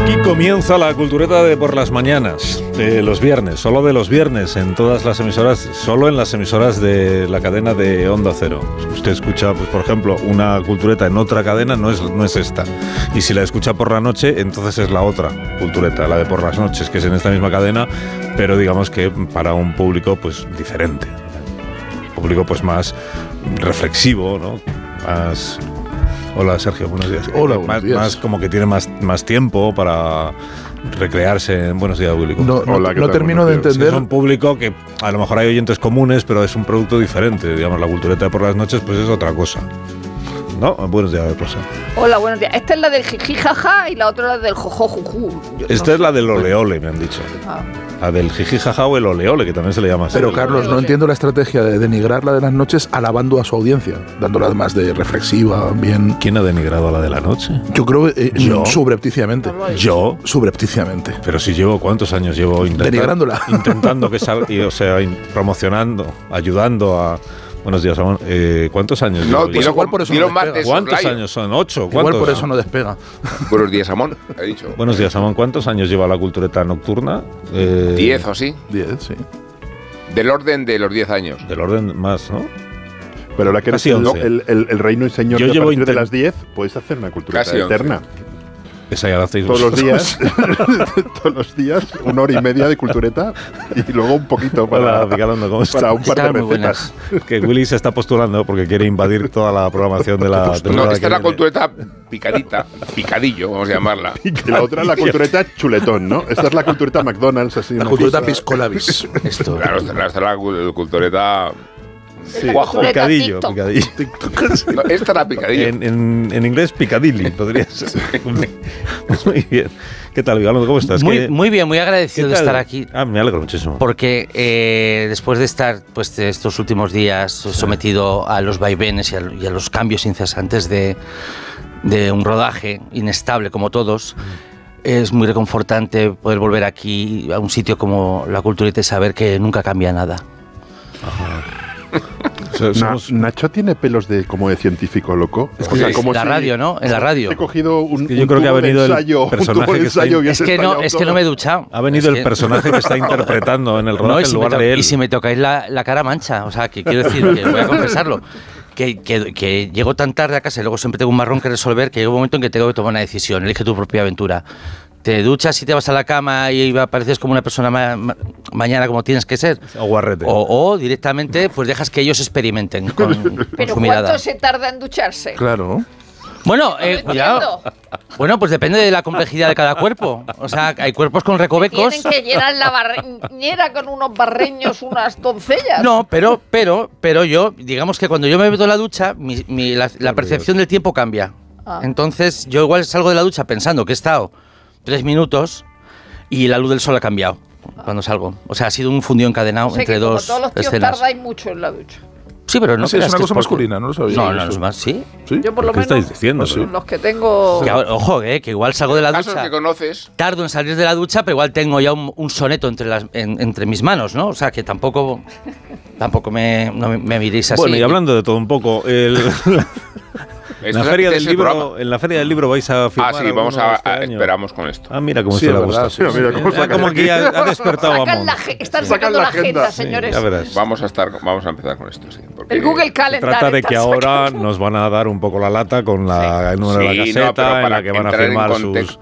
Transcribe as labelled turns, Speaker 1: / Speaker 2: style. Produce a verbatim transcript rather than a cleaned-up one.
Speaker 1: Aquí comienza la cultureta de por las mañanas, de los viernes, solo de los viernes, en todas las emisoras, solo en las emisoras de la cadena de Onda Cero. Si usted escucha, pues por ejemplo, una cultureta en otra cadena, no es, no es esta. Y si la escucha por la noche, entonces es la otra cultureta, la de por las noches, que es en esta misma cadena, pero digamos que para un público pues diferente. Un público pues más reflexivo, ¿no? Más... Hola Sergio, buenos días.
Speaker 2: Hola, buenos
Speaker 1: más,
Speaker 2: días.
Speaker 1: Más como que tiene más, más tiempo para recrearse. Buenos días, Willy.
Speaker 2: No, no,
Speaker 3: Hola, ¿qué
Speaker 2: no
Speaker 3: tal?
Speaker 2: termino de
Speaker 3: Buenos días.
Speaker 2: entender.
Speaker 1: Es un público que a lo mejor hay oyentes comunes, pero es un producto diferente. Digamos, la cultureta de por las noches pues es otra cosa. ¿No? Buenos días, Rosa.
Speaker 4: Hola, buenos días. Esta es la del jiji jaja y la otra la del jojo juju. Yo
Speaker 1: Esta
Speaker 4: no
Speaker 1: es la del ole ole, me han dicho.
Speaker 4: Ah.
Speaker 1: La del jiji jaja o el ole ole, que también se le llama así.
Speaker 2: Pero Carlos, no entiendo la estrategia de denigrar la de las noches alabando a su audiencia, dándola más de reflexiva, bien.
Speaker 1: ¿Quién ha denigrado a la de la noche?
Speaker 2: Yo creo eh,
Speaker 1: ¿Yo?
Speaker 2: subrepticiamente.
Speaker 1: Yo.
Speaker 2: Subrepticiamente.
Speaker 1: Pero si llevo, ¿cuántos años llevo intentando,
Speaker 2: Denigrándola.
Speaker 1: intentando que salga, y, o sea, in- promocionando, ayudando a... Buenos días, Ramón. Eh, ¿Cuántos años
Speaker 5: No,
Speaker 1: llevo?
Speaker 5: dilo,
Speaker 2: igual por eso
Speaker 5: dilo
Speaker 2: no
Speaker 5: más
Speaker 2: despega.
Speaker 5: de
Speaker 1: ¿Cuántos
Speaker 5: soslayo.
Speaker 1: años son? ¿Ocho?
Speaker 2: Igual
Speaker 1: ¿Cuántos?
Speaker 2: por eso no despega.
Speaker 5: Buenos días, Amón, he dicho.
Speaker 1: Buenos días, Ramón. ¿Cuántos años lleva la cultureta nocturna? Eh,
Speaker 5: Diez o así.
Speaker 2: Diez, sí.
Speaker 5: Del orden de los diez años.
Speaker 1: Del orden más, ¿no?
Speaker 3: Pero la que eres
Speaker 1: Casi
Speaker 3: el,
Speaker 1: once.
Speaker 3: el, el, el reino y señor
Speaker 1: Yo
Speaker 3: de a
Speaker 1: llevo
Speaker 3: partir de
Speaker 1: intent-
Speaker 3: las diez, puedes hacer una cultura
Speaker 5: Casi once.
Speaker 3: eterna.
Speaker 1: Esa ya la hacéis
Speaker 3: Todos los
Speaker 1: vosotros.
Speaker 3: días, todos los días, una hora y media de cultureta y luego un poquito para,
Speaker 1: Hola, Ricardo, ¿cómo estás?
Speaker 3: para un par de
Speaker 6: ¿Qué tal? Muy
Speaker 3: recetas.
Speaker 1: Que Willy se está postulando porque quiere invadir toda la programación de la temporada
Speaker 5: No,
Speaker 1: que
Speaker 5: esta es la
Speaker 1: viene.
Speaker 5: cultureta picadita, picadillo, vamos a llamarla.
Speaker 3: Y que la otra es la cultureta chuletón, ¿no? Esta es la cultureta McDonald's, así.
Speaker 2: La
Speaker 3: una
Speaker 2: cultureta
Speaker 3: cosa-
Speaker 2: piscolabis.
Speaker 6: Esto.
Speaker 5: Claro, esta esta es la cul- cultureta
Speaker 1: Sí,
Speaker 5: cuajo.
Speaker 4: cultureta
Speaker 1: picadillo,
Speaker 4: TikTok.
Speaker 1: picadillo.
Speaker 5: No, esta era picadillo.
Speaker 1: En, en, en inglés, picadilly, podría ser. Muy bien. ¿Qué tal, Vigalondo? ¿Cómo estás?
Speaker 6: Muy,
Speaker 1: ¿Qué-
Speaker 6: muy bien, muy
Speaker 1: qué
Speaker 6: agradecido de
Speaker 1: tal?
Speaker 6: estar aquí.
Speaker 1: Ah, me alegro muchísimo.
Speaker 6: Porque eh, después de estar pues, de estos últimos días sometido a los vaivenes y a, y a los cambios incesantes de, de un rodaje inestable como todos, es muy reconfortante poder volver aquí a un sitio como la Cultureta y saber que nunca cambia nada.
Speaker 1: O sea,
Speaker 3: Na-
Speaker 1: somos-
Speaker 3: Nacho tiene pelos de como de científico loco.
Speaker 5: Es que
Speaker 3: como
Speaker 6: la
Speaker 3: si-
Speaker 6: radio, ¿no? En la radio.
Speaker 3: He cogido un,
Speaker 1: que yo
Speaker 3: un
Speaker 1: creo que ha
Speaker 3: tubo de
Speaker 1: venido el
Speaker 3: ensayo, un
Speaker 1: personaje
Speaker 3: tubo de
Speaker 1: que está
Speaker 3: ensayo
Speaker 1: in-
Speaker 3: y has
Speaker 6: Es que, no,
Speaker 3: ensayado
Speaker 6: es que no
Speaker 3: todo.
Speaker 6: me he duchado.
Speaker 1: ha venido
Speaker 6: Es
Speaker 1: el
Speaker 6: que-
Speaker 1: personaje que está interpretando en el rodaje
Speaker 6: No, y
Speaker 1: en
Speaker 6: si, me
Speaker 1: lugar
Speaker 6: to-
Speaker 1: de él.
Speaker 6: y si me tocáis la, la cara mancha, o sea, que quiero decir, que voy a confesarlo, que, que, que llego tan tarde a casa y luego siempre tengo un marrón que resolver, que llega un momento en que tengo que tomar una decisión, elige tu propia aventura. Te duchas y te vas a la cama y apareces como una persona ma- ma- mañana como tienes que ser.
Speaker 1: O guarrete.
Speaker 6: O, o directamente pues dejas que ellos experimenten con, con
Speaker 4: Pero
Speaker 6: su mirada.
Speaker 4: ¿cuánto se tarda en ducharse?
Speaker 2: Claro.
Speaker 6: Bueno, eh,
Speaker 4: No
Speaker 6: cuidado.
Speaker 4: entiendo.
Speaker 6: Bueno, pues depende de la complejidad de cada cuerpo. O sea, hay cuerpos con recovecos.
Speaker 4: Tienen que llenar la bañera con unos barreños, unas doncellas.
Speaker 6: No, pero, pero, pero yo, digamos que cuando yo me meto en la ducha, mi, mi- la, la percepción del tiempo cambia.
Speaker 4: Ah.
Speaker 6: Entonces, yo igual salgo de la ducha pensando que he estado tres minutos y la luz del sol ha cambiado cuando salgo. O sea, ha sido un fundido encadenado
Speaker 4: O sea,
Speaker 6: entre
Speaker 4: que como
Speaker 6: dos
Speaker 4: todos los tíos
Speaker 6: escenas.
Speaker 4: tardáis mucho en la ducha.
Speaker 6: Sí, pero no
Speaker 2: No sé, es
Speaker 6: creas
Speaker 2: una
Speaker 6: que
Speaker 2: cosa
Speaker 6: porque-
Speaker 2: masculina, no lo sabía.
Speaker 6: No, no, no es más, sí.
Speaker 2: ¿Sí?
Speaker 4: Yo por lo
Speaker 1: ¿Qué
Speaker 4: menos
Speaker 1: estáis diciendo?
Speaker 2: Sí.
Speaker 4: los que tengo...
Speaker 6: Que ahora- ojo, eh, que igual salgo de la
Speaker 5: Casos
Speaker 6: ducha.
Speaker 5: que conoces.
Speaker 6: Tardo en salir de la ducha, pero igual tengo ya un, un soneto entre las en- entre mis manos, ¿no? O sea, que tampoco tampoco me, no me, me miréis así.
Speaker 1: Bueno, y hablando de todo un poco, el- en,
Speaker 5: Esto
Speaker 1: la
Speaker 5: es-
Speaker 1: feria
Speaker 5: este
Speaker 1: del
Speaker 5: es el
Speaker 1: libro,
Speaker 5: programa.
Speaker 1: en la feria del libro vais a firmar
Speaker 5: Ah, sí, vamos
Speaker 1: alguno
Speaker 5: a,
Speaker 1: este
Speaker 5: a-
Speaker 1: año?
Speaker 5: esperamos con esto.
Speaker 1: Ah, mira cómo
Speaker 2: Sí,
Speaker 1: se le
Speaker 2: la verdad,
Speaker 1: gusta.
Speaker 2: sí,
Speaker 3: mira cómo
Speaker 1: Ah,
Speaker 3: saca
Speaker 1: como
Speaker 3: aquí.
Speaker 1: que ya ha despertado a
Speaker 4: Sacan
Speaker 1: Mon.
Speaker 4: la, ge- están
Speaker 3: Sacan
Speaker 4: sacando
Speaker 3: la
Speaker 4: la agenda,
Speaker 3: agenda.
Speaker 1: Sí,
Speaker 4: señores.
Speaker 1: ya verás.
Speaker 5: Vamos a estar, vamos a empezar con esto, sí. porque-
Speaker 4: El Google
Speaker 1: Se
Speaker 4: Calendar.
Speaker 1: trata de
Speaker 4: está
Speaker 1: que ahora
Speaker 4: sacando.
Speaker 1: nos van a dar un poco la lata con la, el número de la
Speaker 5: Sí, no,
Speaker 1: caseta,
Speaker 5: pero
Speaker 1: en
Speaker 5: para
Speaker 1: la que van a
Speaker 5: entrar en
Speaker 1: firmar sus...
Speaker 5: contexto.